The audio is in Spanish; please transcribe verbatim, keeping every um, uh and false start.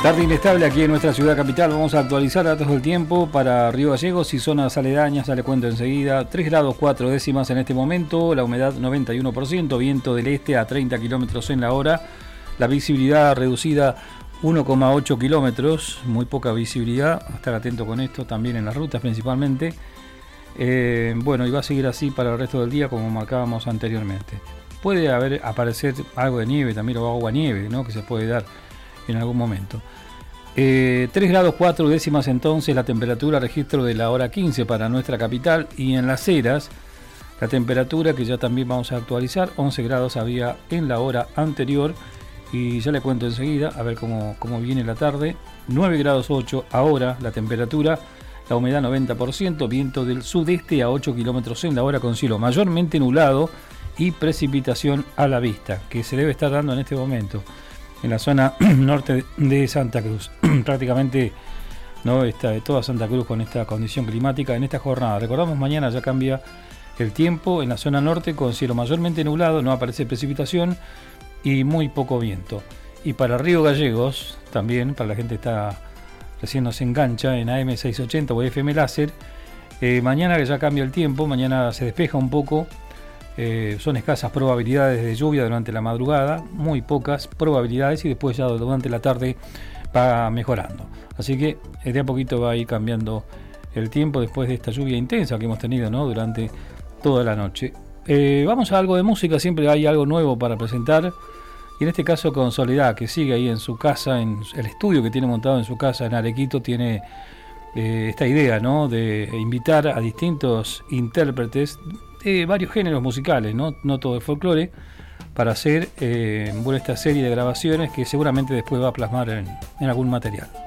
Tarde inestable aquí en nuestra ciudad capital. Vamos a actualizar datos del tiempo para Río Gallegos y zonas aledañas. Ya le cuento enseguida. tres grados cuatro décimas en este momento. La humedad noventa y uno por ciento. Viento del este a treinta kilómetros en la hora. La visibilidad reducida uno coma ocho kilómetros. Muy poca visibilidad. Estar atento con esto también en las rutas principalmente. Eh, bueno, y va a seguir así para el resto del día como marcábamos anteriormente. Puede haber aparecer algo de nieve también o agua nieve, ¿no? Que se puede dar en algún momento. Eh, tres grados cuatro décimas entonces la temperatura registro de la hora quince para nuestra capital, y en Las Heras la temperatura, que ya también vamos a actualizar, once grados había en la hora anterior, y ya le cuento enseguida a ver cómo, cómo viene la tarde. Nueve grados ocho ahora la temperatura, la humedad noventa por ciento, viento del sudeste a ocho kilómetros en la hora con cielo mayormente nublado y precipitación a la vista, que se debe estar dando en este momento en la zona norte de Santa Cruz. Prácticamente no está de toda Santa Cruz con esta condición climática en esta jornada. Recordamos, mañana ya cambia el tiempo en la zona norte con cielo mayormente nublado, no aparece precipitación y muy poco viento. Y para Río Gallegos, también, para la gente que está recién nos engancha en A M seiscientos ochenta o F M Láser, eh, mañana que ya cambia el tiempo, mañana se despeja un poco. Eh, son escasas probabilidades de lluvia durante la madrugada, muy pocas probabilidades, y después ya durante la tarde va mejorando. Así que de a poquito va a ir cambiando el tiempo después de esta lluvia intensa que hemos tenido, ¿no?, durante toda la noche. Eh, vamos a algo de música, siempre hay algo nuevo para presentar, y en este caso con Soledad, que sigue ahí en su casa, en el estudio que tiene montado en su casa en Arequito, tiene eh, esta idea, ¿no?, de invitar a distintos intérpretes de varios géneros musicales, no, no todo de folclore, para hacer eh, bueno, esta serie de grabaciones que seguramente después va a plasmar en, en algún material.